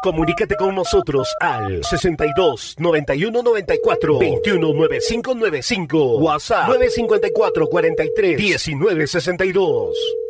Comunícate con nosotros al 62 91 94 21 95 95. WhatsApp 954 43 19 62.